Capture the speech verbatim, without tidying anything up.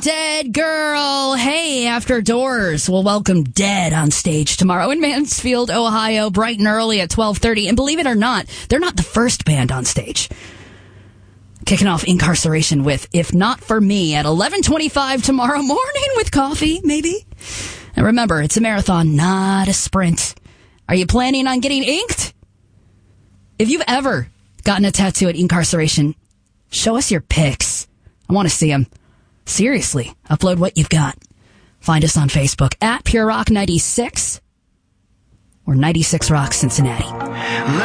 Dead Girl. Hey, After Doors will welcome Dead on stage tomorrow in Mansfield, Ohio, bright and early at twelve thirty. And believe it or not, they're not the first band on stage. Kicking off Incarceration with If Not For Me at eleven twenty-five tomorrow morning with coffee, maybe. And remember, it's a marathon, not a sprint. Are you planning on getting inked? If you've ever gotten a tattoo at Incarceration, show us your pics. I want to see them. Seriously, upload what you've got. Find us on Facebook at Pure Rock ninety-six or ninety-six Rock Cincinnati.